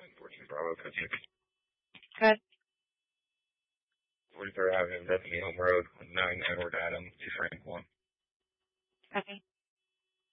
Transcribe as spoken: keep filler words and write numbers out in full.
fourteen Bravo, code six. Good. forty-third Avenue, Bethany Home Road, nine Edward Adam,